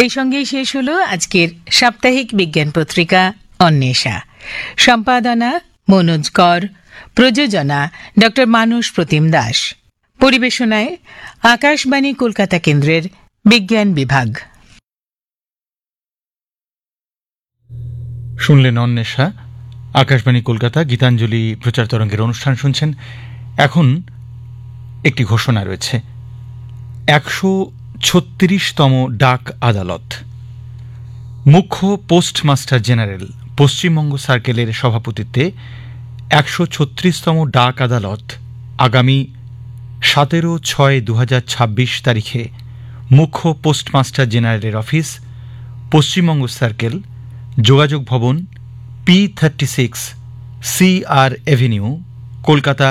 এই সঙ্গেই শেষ হলো আজকের সাপ্তাহিক বিজ্ঞান পত্রিকা অন্বেষা। সম্পাদনা মনোজ কর, প্রযোজনা ডক্টর মানস প্রতিম দাস, পরিবেশনায় আকাশবাণী কলকাতা কেন্দ্রের বিজ্ঞান বিভাগ। শুনলেন অন্বেষা, আকাশবাণী কলকাতা গীতাঞ্জলি প্রচার তরঙ্গের অনুষ্ঠান শুনছেন। এখন একটি ঘোষণা রয়েছে। 136তম ডাক আদালত। মুখ্য পোস্টমাস্টার জেনারেল পশ্চিমবঙ্গ সার্কেলের সভাপতিত্বে 136তম ডাক আদালত আগামী 17/6/2026 তারিখে মুখ্য পোস্টমাস্টার জেনারেলের অফিস, পশ্চিমবঙ্গ সার্কেল, যোগাযোগ ভবন, P36 CR এভিনিউ, কলকাতা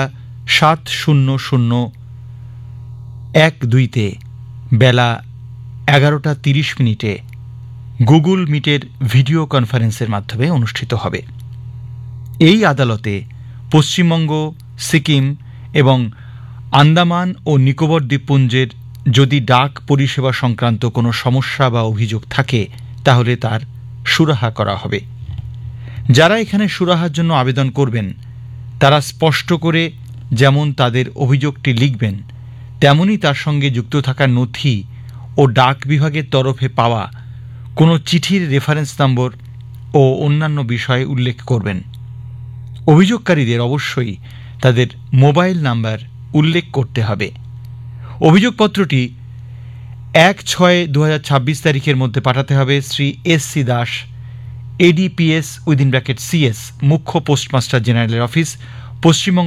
70012 বেলা 11:30 গুগল মিটের ভিডিও কনফারেন্সের মাধ্যমে অনুষ্ঠিত হবে। এই আদালতে পশ্চিমবঙ্গ, সিকিম এবং আন্দামান ও নিকোবর দ্বীপপুঞ্জের যদি ডাক পরিষেবা সংক্রান্ত কোনো সমস্যা বা অভিযোগ থাকে তাহলে তার সুরাহা করা হবে। যারা এখানে সুরাহার জন্য আবেদন করবেন তারা স্পষ্ট করে যেমন তাদের অভিযোগটি লিখবেন, তেমনি তার সঙ্গে যুক্ত থাকা নথি ও ডাক বিভাগের তরফে পাওয়া কোনো চিঠির রেফারেন্স নম্বর ও অন্যান্য বিষয়ে উল্লেখ করবেন। অভিযোগকারীদের অবশ্যই তাদের মোবাইল নাম্বার উল্লেখ করতে হবে। অভিযোগপত্রটি 1/6/2026 তারিখের মধ্যে পাঠাতে হবে Shri SC Das, ADPS (CS), মুখ্য পোস্টমাস্টার জেনারেলের অফিস, পশ্চিমবঙ্গ